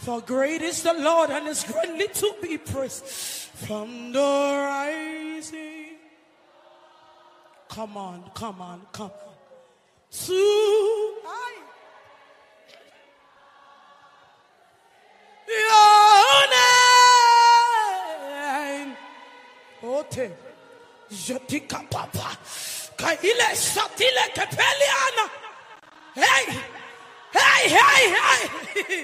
For great is the Lord and is greatly to be praised from the rising. Come on. To your name. Ote. Jotika papa. Kaile satile kepeliana. Hey.